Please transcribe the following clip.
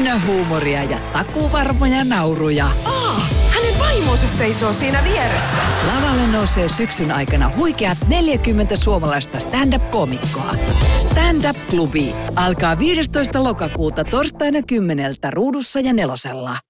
Aina huumoria ja takuvarmoja nauruja. Hänen vaimonsa seisoo siinä vieressä. Lavalle nousee syksyn aikana huikeat 40 suomalaista stand-up-koomikkoa. Stand-up-klubi alkaa 15. lokakuuta torstaina 10 Ruudussa ja Nelosella.